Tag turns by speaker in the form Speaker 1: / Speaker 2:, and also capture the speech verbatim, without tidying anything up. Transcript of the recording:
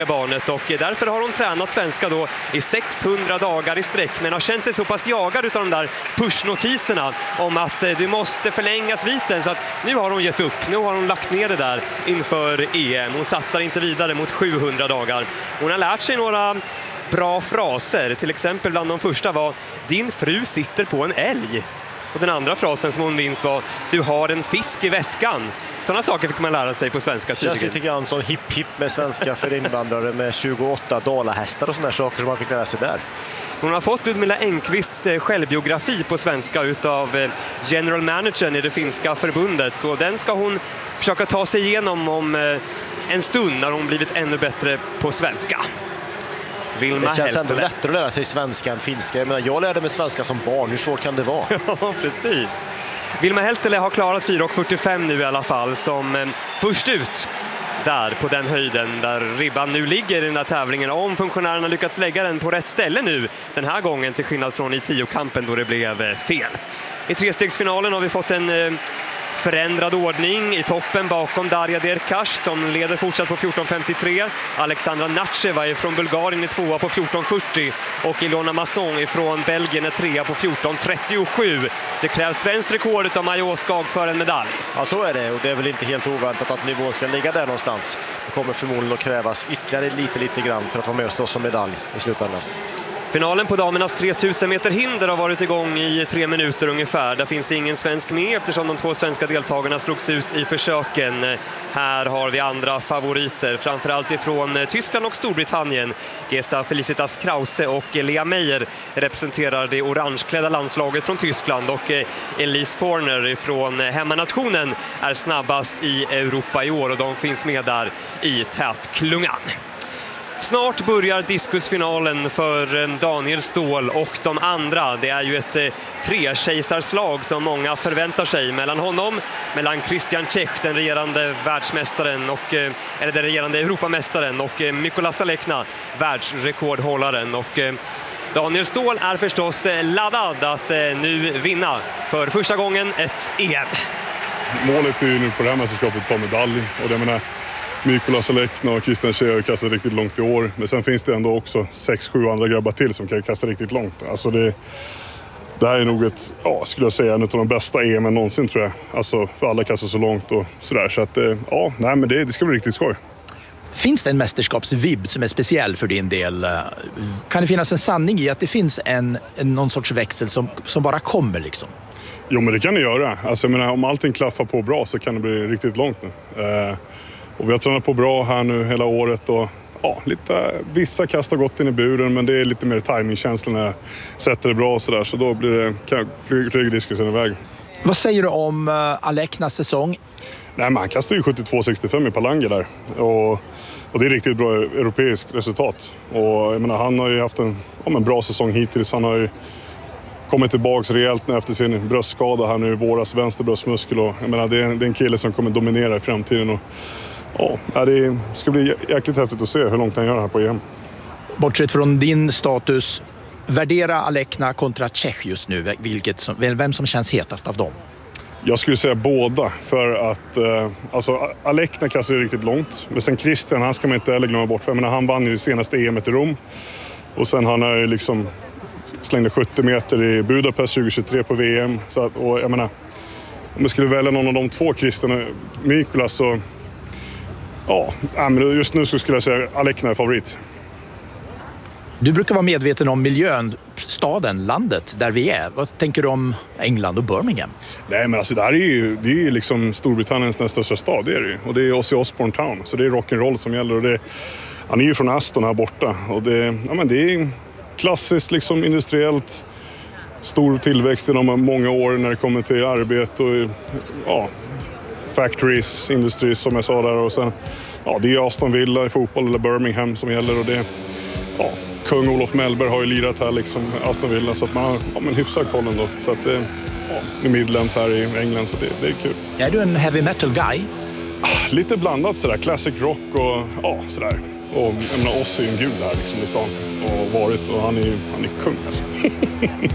Speaker 1: barnet, och därför har hon tränat svenska då i sexhundra dagar i sträck, men har känt sig så pass jagad utav de där pushnotiserna om att du måste förlänga sviten, så att nu har hon gett upp. Nu har hon lagt ner det där inför E M. Hon satsar inte vidare mot sjuhundra dagar. Hon har lärt sig några bra fraser, till exempel bland de första var din fru sitter på en älg. Och den andra frasen som hon minns var du har en fisk i väskan. Sådana saker fick man lära sig på svenska tidigare.
Speaker 2: Känns lite grann som hipp-hipp med svenska för invandrare med tjugoåtta dalahästar och sådana saker som man fick lära sig där.
Speaker 1: Hon har fått Ludmila Engqvists självbiografi på svenska utav general managern i det finska förbundet. Så den ska hon försöka ta sig igenom om en stund när hon blivit ännu bättre på svenska. Vilma
Speaker 2: det känns ändå
Speaker 1: Heltele.
Speaker 2: lättare att lära sig svenska än finska. Jag, menar, jag lärde mig svenska som barn. Hur svårt kan det vara?
Speaker 1: Ja, precis. Vilma Heltele har klarat fyra fyrtiofem nu i alla fall som eh, först ut där på den höjden där ribban nu ligger i den här tävlingen. Om funktionärerna lyckats lägga den på rätt ställe nu den här gången, till skillnad från i tiokampen då det blev eh, fel. I trestegsfinalen har vi fått en eh, förändrad ordning i toppen bakom Darja Derkash som leder fortsatt på fjorton femtiotre. Alexandra Natcheva från Bulgarien är tvåa på fjorton fyrtio och Ilona Masson från Belgien är trea på fjorton trettiosju. Det krävs svenskt rekord av Maja Åskag för en medalj.
Speaker 2: Ja, så är det, och det är väl inte helt oväntat att nivån ska ligga där någonstans. Det kommer förmodligen att krävas ytterligare lite, lite grann för att få med oss som medalj i slutändan.
Speaker 1: Finalen på damernas tretusen meter hinder har varit igång i tre minuter ungefär. Där finns det ingen svensk med eftersom de två svenska deltagarna slogs ut i försöken. Här har vi andra favoriter, framförallt ifrån Tyskland och Storbritannien. Gesa Felicitas Krause och Lea Meyer representerar det orangeklädda landslaget från Tyskland, och Elise Forner från hemmanationen är snabbast i Europa i år och de finns med där i tätklungan. Snart börjar diskusfinalen för Daniel Ståhl och de andra. Det är ju ett eh, tre-kejsarslag som många förväntar sig mellan honom, mellan Christian Czech, den regerande världsmästaren och, eh, eller den regerande Europamästaren, och eh, Mykola Salekna, världsrekordhållaren. Och eh, Daniel Ståhl är förstås eh, laddad att eh, nu vinna för första gången ett E M.
Speaker 3: Målet är ju nu på det här mästerskapet att ta medalj, och det menar Mykola Salekna och Christian Czech har kastat riktigt långt i år. Men sen finns det ändå också sex sju andra grabbar till som kan kasta riktigt långt. Alltså det, det här är nog ett, ja, skulle jag säga, en av de bästa E M någonsin tror jag. Alltså för alla kastar så långt och sådär. Så att ja, nej men det, det ska bli riktigt skoj.
Speaker 4: Finns det en mästerskapsvibb som är speciell för din del? Kan det finnas en sanning i att det finns en, en någon sorts växel som, som bara kommer liksom?
Speaker 3: Jo, men det kan det göra. Alltså jag menar, om allting klaffar på bra så kan det bli riktigt långt nu. Eh, Och vi har tränat på bra här nu hela året och ja, lite, vissa kast har gått in i buren, men det är lite mer timingkänsla när jag sätter det bra och sådär, så då blir det, kan flyger diskusen iväg.
Speaker 4: Vad säger du om uh, Aleknas säsong?
Speaker 3: Nej, men han kastar ju sjuttiotvå sextiofem i Palanga där och, och det är riktigt bra europeiskt resultat. Och jag menar, han har ju haft en, ja, en bra säsong hittills. Han har ju kommit tillbaka rejält efter sin bröstskada här nu i våras, vänster bröstmuskel, och jag menar, det är, det är en kille som kommer dominera i framtiden. Och ja, det ska bli jäkligt häftigt att se hur långt han gör här på E M.
Speaker 4: Bortsett från din status, värdera Alekna kontra Czech just nu. Vilket som, vem som känns hetast av dem?
Speaker 3: Jag skulle säga båda, för att eh, alltså, Alekna kastar ju riktigt långt. Men sen Christian, han ska man inte heller glömma bort. För jag menar, han vann ju senaste E M i Rom. Och sen han har ju liksom slängde sjuttio meter i Budapest tjugohundratjugotre på V M. Så att, och jag menar, om jag skulle välja någon av de två, Christian och Mykola, så ja, men just nu så skulle jag säga Alekna är favorit.
Speaker 4: Du brukar vara medveten om miljön, staden, landet där vi är. Vad tänker du om England och Birmingham?
Speaker 3: Nej, men alltså det här är ju, det är ju liksom Storbritanniens nästa största stad, det är det ju. Och det är Ozzy Osbourne Town, så det är rock'n'roll som gäller. Och det, han är ju från Aston här borta. Och det, ja, men det är klassiskt liksom industriellt, stor tillväxt inom många år när det kommer till arbete och ja, factories, industries som jag sa där, och sen ja, det är Aston Villa i fotboll eller Birmingham som gäller, och det ja, kung Olof Mellberg har ju lirat här liksom, Aston Villa, så att man har ja, men hyfsad koll ändå, så att det ja, i Midlands här i England, så det, det är kul.
Speaker 4: Är du en heavy metal guy?
Speaker 3: Ah, lite blandat sådär, classic rock och ja, sådär. Och jag menar, Ozzy är en gud här liksom i stan och varit, och han är han är kung alltså.